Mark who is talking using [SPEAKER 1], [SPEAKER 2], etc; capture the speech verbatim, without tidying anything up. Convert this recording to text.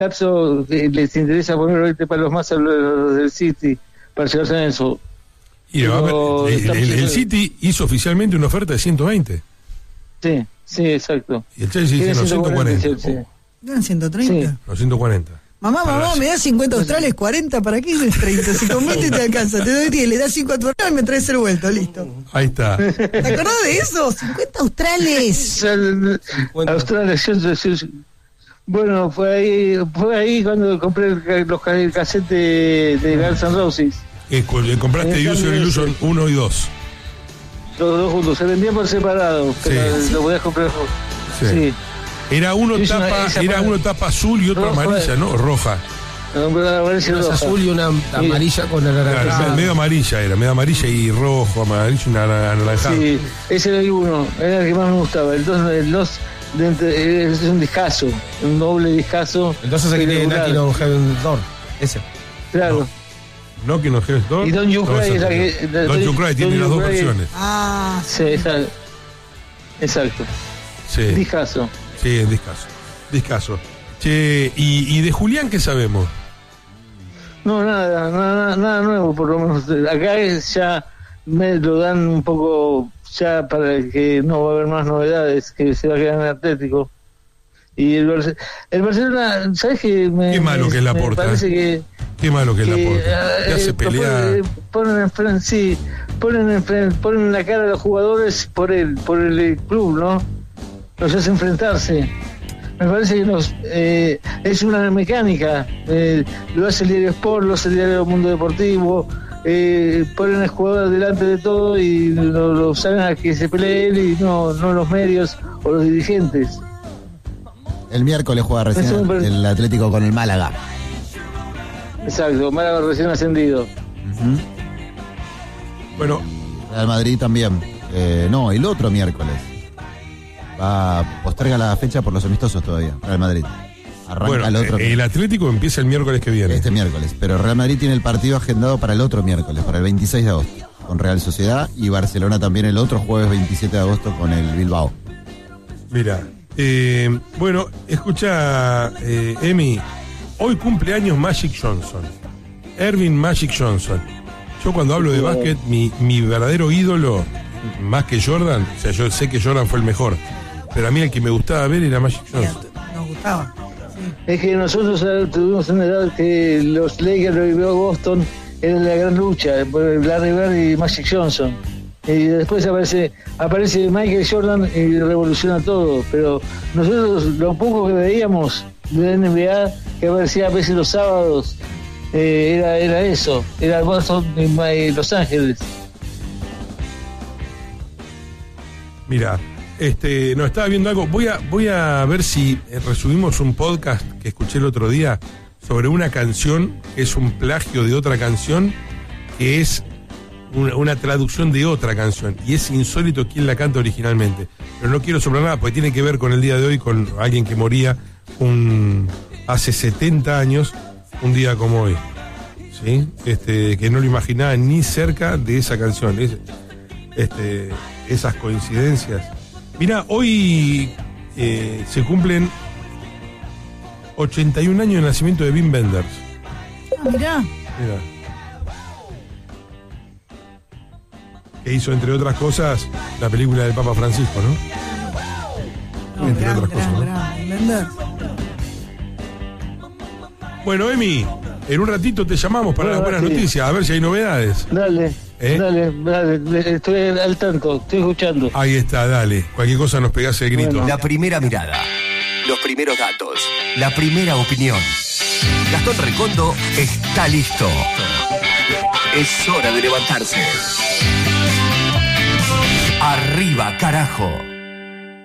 [SPEAKER 1] lapso eh, les interesa poner veinte palos más a los del City para llevarse a eso.
[SPEAKER 2] Y Pero, ver, el, el, el City hizo oficialmente una oferta de ciento veinte.
[SPEAKER 1] Sí, sí, exacto.
[SPEAKER 2] Y el Chelsea dice no, ciento cuarenta.
[SPEAKER 3] ¿No eran ciento treinta?
[SPEAKER 1] Sí.
[SPEAKER 2] No, ciento cuarenta.
[SPEAKER 3] Mamá, mamá, me das cincuenta australes, cuarenta, ¿para qué es treinta? Si con veinte te alcanza, te doy diez, le das cinco australes y me traes el vuelto, listo.
[SPEAKER 2] Ahí está.
[SPEAKER 3] ¿Te acordás de eso? cincuenta australes.
[SPEAKER 1] Australes, yo, yo, yo, bueno, fue ahí, fue ahí cuando compré el, los, el cassette de, de Guns N' Roses.
[SPEAKER 2] Eh, compraste User Illusion uno y dos.
[SPEAKER 1] Los dos juntos, se vendían por separado, pero sí, lo podías comprar. Sí. sí.
[SPEAKER 2] Era uno sí, tapa, una, era uno tapa azul y otro roja, amarilla, ¿no? Roja.
[SPEAKER 1] Una amarilla
[SPEAKER 4] roja. Azul y una amarilla con la naranja.
[SPEAKER 2] Claro, medio amarilla era, medio amarilla y rojo, amarillo y naranjado.
[SPEAKER 1] Sí, ese era el uno, era el que más me gustaba. El dos, el dos es un discazo, un doble discazo.
[SPEAKER 4] Entonces aquí tiene Knockin' on Heaven's Door, ese.
[SPEAKER 1] Claro.
[SPEAKER 2] No. Knockin' on Heaven's Door.
[SPEAKER 1] Y Don't You Cry.
[SPEAKER 2] No, es la Don't You Cry tiene las dos versiones.
[SPEAKER 3] Ah,
[SPEAKER 1] sí, exacto. Exacto.
[SPEAKER 2] Sí.
[SPEAKER 1] Discazo.
[SPEAKER 2] Sí, en discazo. Discazo. Che, ¿y, ¿y de Julián qué sabemos?
[SPEAKER 1] No, nada, nada, nada nuevo, por lo menos. Acá es ya me lo dan un poco ya para que no va a haber más novedades, que se va a quedar en el Atlético. Y el, el Barcelona, ¿sabes qué? Me,
[SPEAKER 2] qué malo
[SPEAKER 1] me,
[SPEAKER 2] que es Laporta.
[SPEAKER 1] Parece que,
[SPEAKER 2] qué malo que es
[SPEAKER 1] que,
[SPEAKER 2] Laporta.
[SPEAKER 1] Eh,
[SPEAKER 2] que hace pelear.
[SPEAKER 1] Ponen en frente, sí, ponen en frente, ponen la cara a los jugadores por el, por el club, ¿no? Los hace enfrentarse. Me parece que nos, eh, es una mecánica. Eh, lo hace el diario Sport, lo hace el diario Mundo Deportivo. Eh, ponen al jugador delante de todo y lo, lo saben a que se pelee él y no, no los medios o los dirigentes.
[SPEAKER 5] El miércoles juega recién per... el Atlético con el Málaga.
[SPEAKER 1] Exacto, Málaga recién ascendido.
[SPEAKER 5] Uh-huh.
[SPEAKER 2] Bueno,
[SPEAKER 5] Real Madrid también. Eh, no, el otro miércoles. Va, posterga la fecha por los amistosos todavía, Real Madrid. Arranca
[SPEAKER 2] bueno,
[SPEAKER 5] el otro.
[SPEAKER 2] El Atlético empieza el miércoles que viene.
[SPEAKER 5] Este miércoles, pero Real Madrid tiene el partido agendado para el otro miércoles, para el veintiséis de agosto, con Real Sociedad, y Barcelona también el otro jueves veintisiete de agosto con el Bilbao.
[SPEAKER 2] Mira, eh, bueno, escucha, eh, Emi, hoy cumple años Magic Johnson, Ervin Magic Johnson. Yo cuando hablo de básquet, mi, mi verdadero ídolo, más que Jordan, o sea, yo sé que Jordan fue el mejor, pero a mí el que me gustaba ver era Magic Johnson.
[SPEAKER 3] Nos gustaba.
[SPEAKER 1] Es que nosotros tuvimos una edad que los Lakers lo vivió Boston, era la gran lucha, Larry Bird y Magic Johnson. Y después aparece aparece Michael Jordan y revoluciona todo. Pero nosotros lo poco que veíamos de N B A, que aparecía a veces los sábados, eh, era, era eso, era Boston y Los Ángeles.
[SPEAKER 2] Mira, este, no, estaba viendo algo. Voy a, voy a ver si resumimos un podcast que escuché el otro día sobre una canción que es un plagio de otra canción, que es una, una traducción de otra canción. Y es insólito quién la canta originalmente. Pero no quiero soplar nada, porque tiene que ver con el día de hoy, con alguien que moría un, hace setenta años, un día como hoy. ¿Sí? Este, que no lo imaginaba ni cerca de esa canción. Es, este, esas coincidencias. Mira, hoy eh, se cumplen ochenta y un años de nacimiento de Wim Wenders.
[SPEAKER 3] Ah, mirá.
[SPEAKER 2] Mirá. Que hizo, entre otras cosas, la película del Papa Francisco, ¿no?
[SPEAKER 3] No,
[SPEAKER 2] entre
[SPEAKER 3] gran,
[SPEAKER 2] otras
[SPEAKER 3] gran,
[SPEAKER 2] cosas,
[SPEAKER 3] gran, ¿no? Wenders.
[SPEAKER 2] Bueno, Emi, en un ratito te llamamos para
[SPEAKER 1] Bueno,
[SPEAKER 2] las buenas
[SPEAKER 1] sí.
[SPEAKER 2] noticias, a ver si hay novedades.
[SPEAKER 1] Dale,
[SPEAKER 2] ¿Eh?
[SPEAKER 1] dale, dale, estoy al tanto, estoy escuchando.
[SPEAKER 2] Ahí está, dale. Cualquier cosa nos pegás el grito.
[SPEAKER 1] Bueno.
[SPEAKER 6] La primera mirada, los primeros datos, la primera opinión. Gastón Recondo está listo. Es hora de levantarse. Arriba, carajo.